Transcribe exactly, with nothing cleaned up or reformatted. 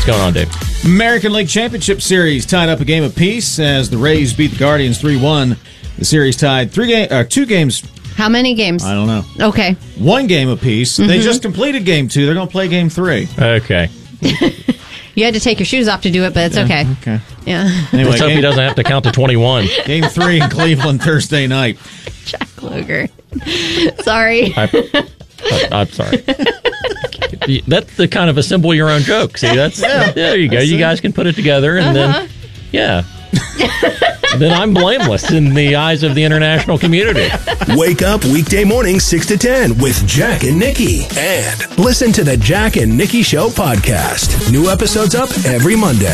What's going on, Dave? American League Championship Series tied up a game apiece as the Rays beat the Guardians three one. The series tied three game, uh, two games. How many games? I don't know. Okay. One game apiece. Mm-hmm. They just completed game two. They're going to play game three. Okay. You had to take your shoes off to do it, but it's yeah, okay. Okay. Yeah. Anyway, Let's hope game, he doesn't have to count to twenty-one. Game three in Cleveland Thursday night. Jack Luger. Sorry. I, I, I'm sorry. That's the kind of assemble your own joke. See, that's yeah. There you go. You guys can put it together, and uh-huh. then yeah. Then I'm blameless in the eyes of the international community. Wake up weekday mornings six to ten with Jack and Nikki. And listen to the Jack and Nikki Show podcast. New episodes up every Monday.